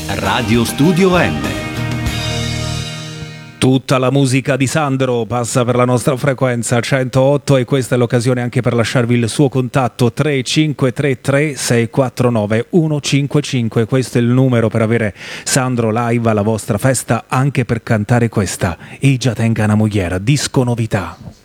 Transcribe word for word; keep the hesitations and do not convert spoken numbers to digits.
Radio Studio M. Tutta la musica di Sandro passa per la nostra frequenza centootto e questa è l'occasione anche per lasciarvi il suo contatto tre cinque tre tre sei quattro nove uno cinque cinque. Questo è il numero per avere Sandro live alla vostra festa, anche per cantare questa Igia tenga una mogliera, disco novità.